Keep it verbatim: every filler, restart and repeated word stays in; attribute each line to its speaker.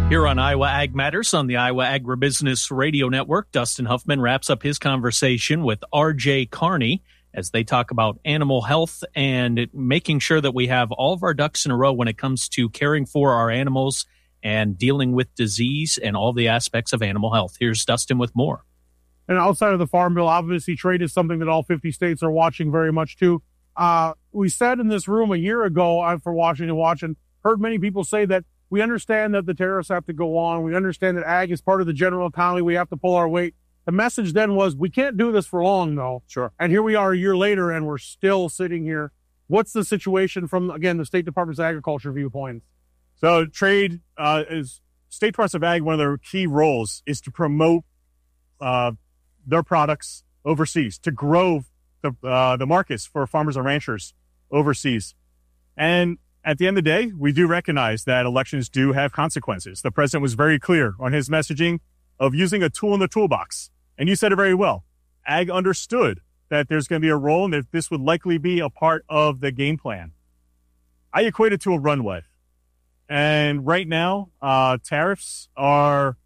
Speaker 1: Here on Iowa Ag Matters on the Iowa Agribusiness Radio Network, Dustin Huffman wraps up his conversation with R J Carney as they talk about animal health and making sure that we have all of our ducks in a row when it comes to caring for our animals and dealing with disease and all the aspects of animal health. Here's Dustin with more.
Speaker 2: And outside of the Farm Bill, obviously trade is something that all fifty states are watching very much too. Uh, we said in this room a year ago, I'm for Washington Watch, and heard many people say that we understand that the tariffs have to go on. We understand that ag is part of the general economy. We have to pull our weight. The message then was, we can't do this for long, though.
Speaker 3: Sure.
Speaker 2: And here we are a year later, and we're still sitting here. What's the situation from, again, the State Department's agriculture viewpoint?
Speaker 3: So trade uh, is State Department of Ag. One of their key roles is to promote uh, their products overseas, to grow the uh, the markets for farmers and ranchers overseas. And at the end of the day, we do recognize that elections do have consequences. The president was very clear on his messaging of using a tool in the toolbox. And you said it very well. Ag understood that there's going to be a role and that this would likely be a part of the game plan. I equate it to a runway. And right now, uh, tariffs are